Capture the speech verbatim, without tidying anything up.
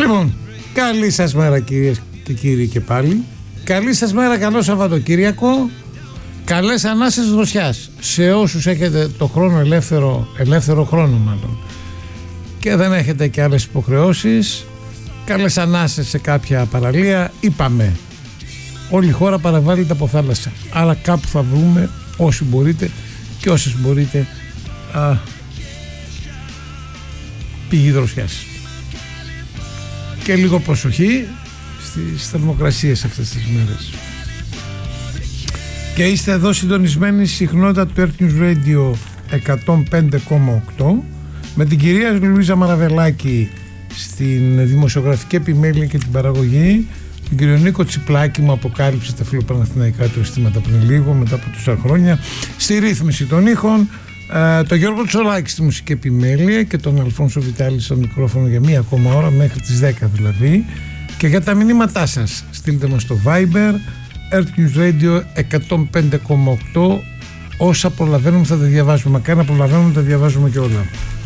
Λοιπόν, καλή σας μέρα κυρίες και κύριοι και πάλι. Καλή σας μέρα, καλό Σαββατοκύριακο. Καλές ανάσες δροσιάς σε όσους έχετε το χρόνο ελεύθερο, ελεύθερο χρόνο μάλλον, και δεν έχετε και άλλες υποχρεώσεις. Καλές ανάσες σε κάποια παραλία. Είπαμε, όλη η χώρα παραβάλλεται από θάλασσα, άρα κάπου θα βρούμε όσοι μπορείτε και όσες μπορείτε α, πηγή δροσιάς. Και λίγο προσοχή στις θερμοκρασίες αυτές τις μέρες. Και είστε εδώ συντονισμένοι στη συχνότητα του Earth News Radio εκατόν πέντε κόμμα οκτώ με την κυρία Λουίζα Μαραβελάκη στην δημοσιογραφική επιμέλεια και την παραγωγή, τον κύριο Νίκο Τσιπλάκη, μου αποκάλυψε τα φιλοπαναθηναϊκά του αισθήματα πριν λίγο, μετά από τόσα χρόνια, στη ρύθμιση των ήχων, ε, τον Γιώργο Τσολάκη στη μουσική επιμέλεια και τον Αλφόνσο Βιτάλη στο μικρόφωνο για μία ακόμα ώρα, μέχρι τις δέκα δηλαδή. Και για τα μηνύματά σας στείλτε μας στο Viber Earth News Radio εκατόν πέντε κόμμα οκτώ. Όσα προλαβαίνουμε θα τα διαβάζουμε, μακάρι να προλαβαίνουμε, τα διαβάζουμε και όλα.